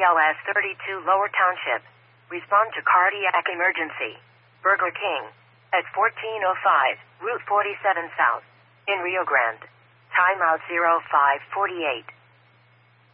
BLS 32 Lower Township. Respond to cardiac emergency. Burger King. At 1405, Route 47 South. In Rio Grande. Timeout 0548.